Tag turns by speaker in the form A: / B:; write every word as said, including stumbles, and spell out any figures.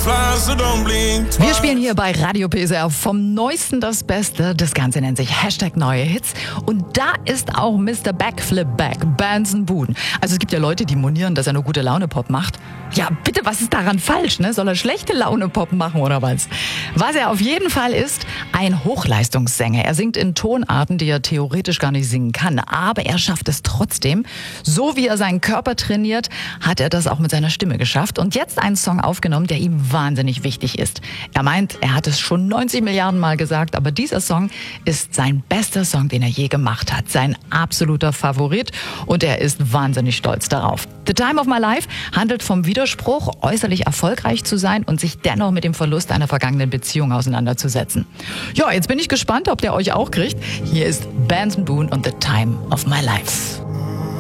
A: Wir spielen hier bei Radio P S R vom Neuesten das Beste. Das Ganze nennt sich Hashtag neue Hits. Und da ist auch Mister Backflip Back, Benson Boone. Also es gibt ja Leute, die monieren, dass er nur gute Laune-Pop macht. Ja, bitte, was ist daran falsch? Ne? Soll er schlechte Laune-Pop machen oder was? Was er auf jeden Fall ist, ein Hochleistungssänger. Er singt in Tonarten, die er theoretisch gar nicht singen kann. Aber er schafft es trotzdem. So wie er seinen Körper trainiert, hat er das auch mit seiner Stimme geschafft. Und jetzt einen Song aufgenommen, der ihm wahnsinnig wichtig ist. Er meint, er hat es schon neunzig Milliarden Mal gesagt, aber dieser Song ist sein bester Song, den er je gemacht hat. Sein absoluter Favorit und er ist wahnsinnig stolz darauf. The Time of My Life handelt vom Widerspruch, äußerlich erfolgreich zu sein und sich dennoch mit dem Verlust einer vergangenen Beziehung auseinanderzusetzen. Ja, jetzt bin ich gespannt, ob der euch auch kriegt. Hier ist Benson Boone und The Time of My Life.